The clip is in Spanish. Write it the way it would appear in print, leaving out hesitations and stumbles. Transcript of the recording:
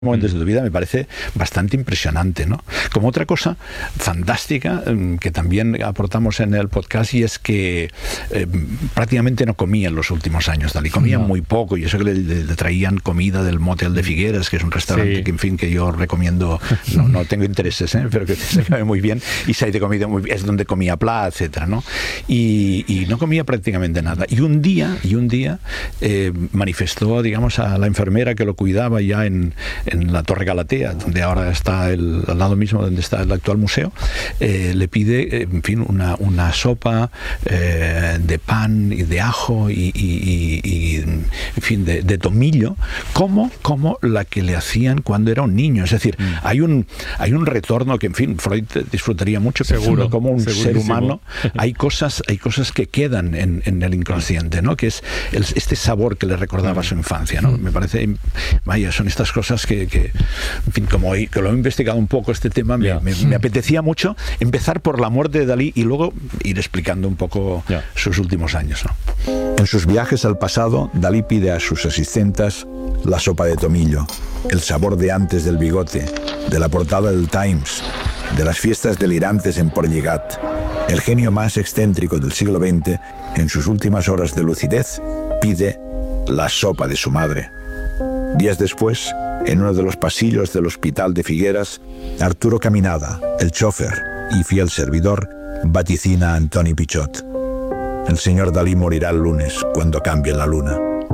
momentos de tu vida me parece bastante impresionante, ¿no? Como otra cosa fantástica que también aportamos en el podcast, y es que prácticamente no comía en los últimos años. Dalí comía muy poco, y eso que le traían comida del Motel de Figueras, que es un restaurante que, en fin, que yo recomiendo. No tengo intereses, pero que se cae muy bien, y se ha de comida muy bien, es donde comía Pla, etcétera, ¿no? Y no comía prácticamente nada. Y un día manifestó, digamos, a la enfermera que lo cuidaba ya en la Torre Galatea, donde ahora está al lado mismo donde está el actual museo, le pide, en fin, una sopa de pan y de ajo y en fin, de tomillo, como la que le hacían cuando era un niño. Es decir, hay un retorno que, en fin, Freud disfrutaría mucho, seguro, como un ser humano. Hay cosas que quedan en el inconsciente, ¿no? Que es este sabor que le recordaba su infancia, ¿no? Me parece, vaya, son estas cosas que en fin, como que lo he investigado un poco este tema, me apetecía mucho empezar por la muerte de Dalí y luego ir explicando un poco sus últimos años, ¿no? En sus viajes al pasado, Dalí pide a sus asistentes la sopa de tomillo, el sabor de antes del bigote, de la portada del Times, de las fiestas delirantes en Port Lligat. El genio más excéntrico del siglo XX, en sus últimas horas de lucidez, pide la sopa de su madre. Días después, en uno de los pasillos del Hospital de Figueras, Arturo Caminada, el chofer y fiel servidor, vaticina a Antoni Pichot: el señor Dalí morirá el lunes cuando cambie la luna.